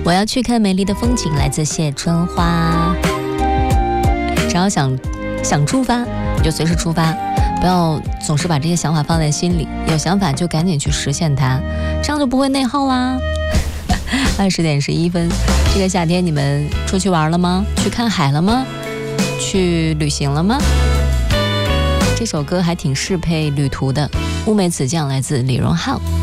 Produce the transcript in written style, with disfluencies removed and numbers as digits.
我要去看美丽的风景，来自谢春花。只要想出发，你就随时出发，不要总是把这些想法放在心里，有想法就赶紧去实现它，这样就不会内耗啦。20:11，这个夏天你们出去玩了吗？去看海了吗？去旅行了吗？这首歌还挺适配旅途的，乌梅子酱来自李荣浩。